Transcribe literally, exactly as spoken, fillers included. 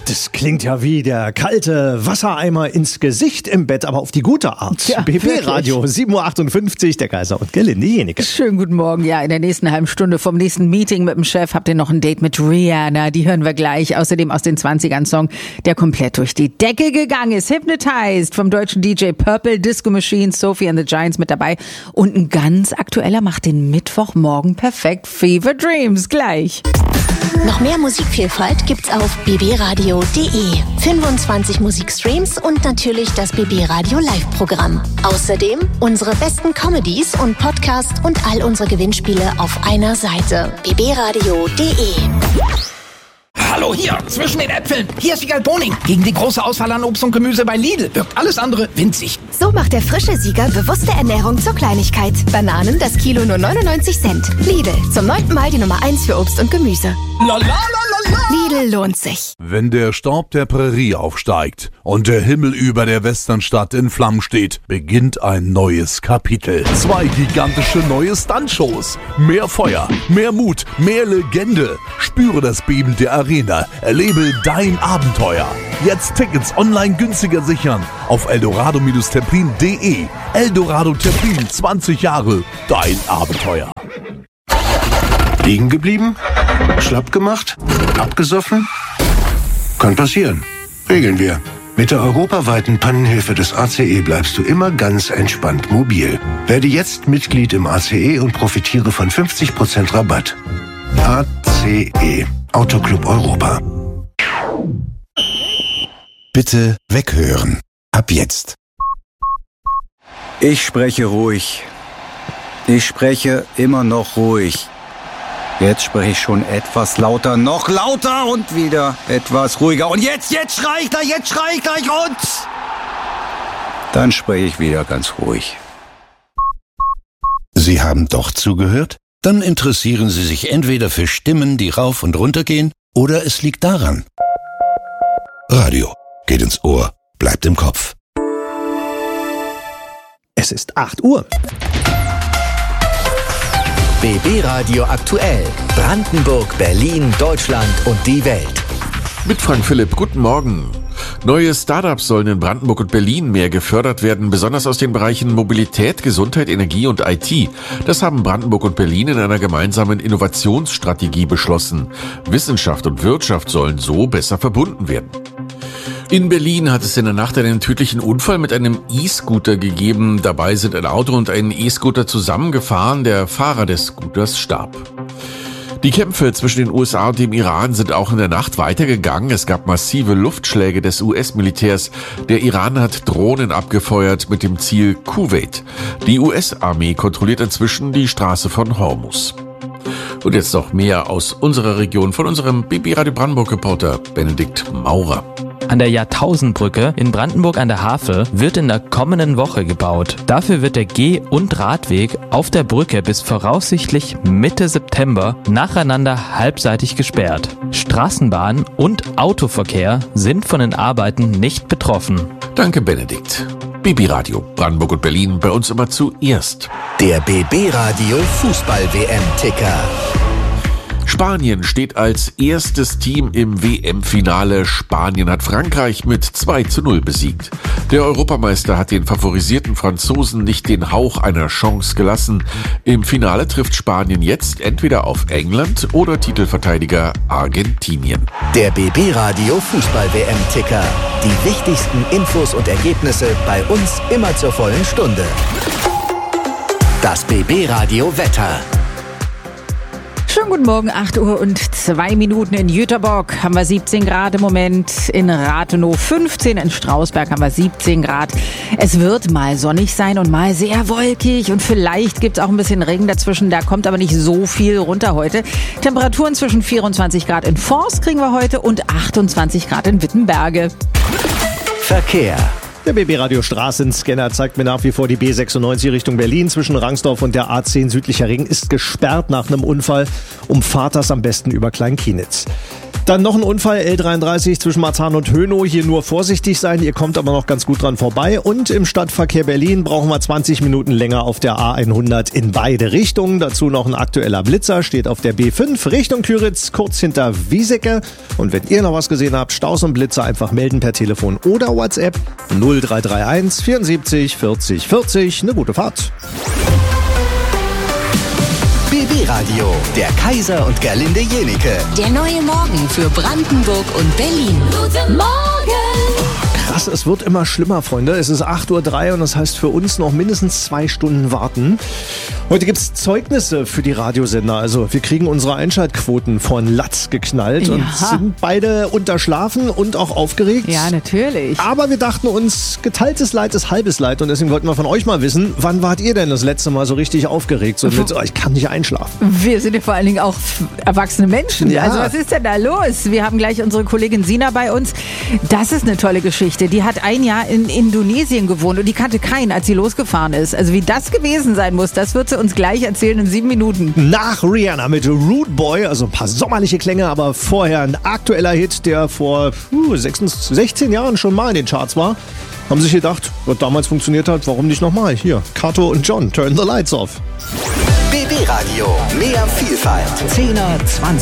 Das klingt ja wie der kalte Wassereimer ins Gesicht im Bett, aber auf die gute Art. Ja, B B-Radio, sieben Uhr achtundfünfzig, der Kaiser und Gelinde Jenike. Schönen guten Morgen. Ja, in der nächsten halben Stunde vom nächsten Meeting mit dem Chef habt ihr noch ein Date mit Rihanna. Die hören wir gleich. Außerdem aus den zwanzigern Song, der komplett durch die Decke gegangen ist. Hypnotized vom deutschen D J Purple, Disco Machine, Sophie and the Giants mit dabei. Und ein ganz aktueller macht den Mittwochmorgen perfekt. Fever Dreams gleich. Noch mehr Musikvielfalt gibt's auf b b radio punkt d e. fünfundzwanzig Musikstreams und natürlich das B B Radio Live-Programm. Außerdem unsere besten Comedies und Podcasts und all unsere Gewinnspiele auf einer Seite. b b radio punkt d e. Hallo hier, zwischen den Äpfeln. Hier ist Wiegald Boning. Gegen die große Auswahl an Obst und Gemüse bei Lidl wirkt alles andere winzig. So macht der frische Sieger bewusste Ernährung zur Kleinigkeit. Bananen das Kilo nur neunundneunzig Cent. Lidl, zum neunten Mal die Nummer eins für Obst und Gemüse. La, la, la, la, la. Lidl lohnt sich. Wenn der Staub der Prärie aufsteigt und der Himmel über der Westernstadt in Flammen steht, beginnt ein neues Kapitel. Zwei gigantische neue Stuntshows. Mehr Feuer, mehr Mut, mehr Legende. Spüre das Beben der Arena. Erlebe dein Abenteuer. Jetzt Tickets online günstiger sichern auf eldorado Templin punkt d e. Eldorado Templin, zwanzig Jahre. Dein Abenteuer. Liegen geblieben? Schlapp gemacht? Abgesoffen? Kann passieren. Regeln wir. Mit der europaweiten Pannenhilfe des A C E bleibst du immer ganz entspannt mobil. Werde jetzt Mitglied im A C E und profitiere von fünfzig Prozent Rabatt. A C E. Autoclub Europa. Bitte weghören. Ab jetzt. Ich spreche ruhig. Ich spreche immer noch ruhig. Jetzt spreche ich schon etwas lauter, noch lauter und wieder etwas ruhiger. Und jetzt, jetzt schrei ich gleich, jetzt schrei ich gleich und... Dann spreche ich wieder ganz ruhig. Sie haben doch zugehört? Dann interessieren Sie sich entweder für Stimmen, die rauf und runter gehen, oder es liegt daran. Radio geht ins Ohr, bleibt im Kopf. Es ist acht Uhr. B B Radio aktuell. Brandenburg, Berlin, Deutschland und die Welt. Mit Frank Philipp, guten Morgen. Neue Startups sollen in Brandenburg und Berlin mehr gefördert werden, besonders aus den Bereichen Mobilität, Gesundheit, Energie und I T. Das haben Brandenburg und Berlin in einer gemeinsamen Innovationsstrategie beschlossen. Wissenschaft und Wirtschaft sollen so besser verbunden werden. In Berlin hat es in der Nacht einen tödlichen Unfall mit einem E-Scooter gegeben. Dabei sind ein Auto und ein E-Scooter zusammengefahren. Der Fahrer des Scooters starb. Die Kämpfe zwischen den U S A und dem Iran sind auch in der Nacht weitergegangen. Es gab massive Luftschläge des U S-Militärs. Der Iran hat Drohnen abgefeuert mit dem Ziel Kuwait. Die U S-Armee kontrolliert inzwischen die Straße von Hormuz. Und jetzt noch mehr aus unserer Region von unserem B B Radio Brandenburg-Reporter Benedikt Maurer. An der Jahrtausendbrücke in Brandenburg an der Havel wird in der kommenden Woche gebaut. Dafür wird der Geh- und Radweg auf der Brücke bis voraussichtlich Mitte September nacheinander halbseitig gesperrt. Straßenbahn und Autoverkehr sind von den Arbeiten nicht betroffen. Danke, Benedikt. B B Radio Brandenburg und Berlin, bei uns immer zuerst. Der B B Radio Fußball-W M-Ticker. Spanien steht als erstes Team im W M-Finale. Spanien hat Frankreich mit zwei zu null besiegt. Der Europameister hat den favorisierten Franzosen nicht den Hauch einer Chance gelassen. Im Finale trifft Spanien jetzt entweder auf England oder Titelverteidiger Argentinien. Der B B Radio Fußball-W M-Ticker. Die wichtigsten Infos und Ergebnisse bei uns immer zur vollen Stunde. Das B B Radio Wetter. Schönen guten Morgen, acht Uhr und zwei Minuten in Jüterbock haben wir siebzehn Grad im Moment, in Rathenow fünfzehn, in Strausberg haben wir siebzehn Grad. Es wird mal sonnig sein und mal sehr wolkig und vielleicht gibt es auch ein bisschen Regen dazwischen, da kommt aber nicht so viel runter heute. Temperaturen zwischen vierundzwanzig Grad in Forst kriegen wir heute und achtundzwanzig Grad in Wittenberge. Verkehr. Der B B-Radio Straßenscanner zeigt mir nach wie vor die B sechsundneunzig Richtung Berlin. Zwischen Rangsdorf und der A zehn südlicher Ring ist gesperrt nach einem Unfall. Umfahrt das am besten über Kleinkienitz. Dann noch ein Unfall, L dreiunddreißig zwischen Marzahn und Hönow. Hier nur vorsichtig sein, ihr kommt aber noch ganz gut dran vorbei. Und im Stadtverkehr Berlin brauchen wir zwanzig Minuten länger auf der A hundert in beide Richtungen. Dazu noch ein aktueller Blitzer, steht auf der B fünf Richtung Küritz, kurz hinter Wiesecke. Und wenn ihr noch was gesehen habt, Staus und Blitzer einfach melden per Telefon oder WhatsApp null drei drei eins vierundsiebzig vierzig vierzig. Eine gute Fahrt. B B-Radio, der Kaiser und Gerlinde Jenike. Der neue Morgen für Brandenburg und Berlin. Guten Morgen! Krass, es wird immer schlimmer, Freunde. Es ist acht Uhr drei und das heißt für uns noch mindestens zwei Stunden warten. Heute gibt es Zeugnisse für die Radiosender. Also wir kriegen unsere Einschaltquoten von Latz geknallt Ja. und sind beide unterschlafen und auch aufgeregt. Ja, natürlich. Aber wir dachten uns, geteiltes Leid ist halbes Leid und deswegen wollten wir von euch mal wissen, wann wart ihr denn das letzte Mal so richtig aufgeregt? So mit, oh, ich kann nicht einschlafen. Wir sind ja vor allen Dingen auch erwachsene Menschen. Ja. Also was ist denn da los? Wir haben gleich unsere Kollegin Sina bei uns. Das ist eine tolle Geschichte. Die hat ein Jahr in Indonesien gewohnt und die kannte keinen, als sie losgefahren ist. Also wie das gewesen sein muss, das wird sie uns gleich erzählen in sieben Minuten. Nach Rihanna mit Rude Boy, also ein paar sommerliche Klänge, aber vorher ein aktueller Hit, der vor uh, sechzehn Jahren schon mal in den Charts war. Haben sich gedacht, was damals funktioniert hat, warum nicht nochmal? Hier, Kato und John, Turn the Lights Off. B B-Radio, mehr Vielfalt. zehner, zwanziger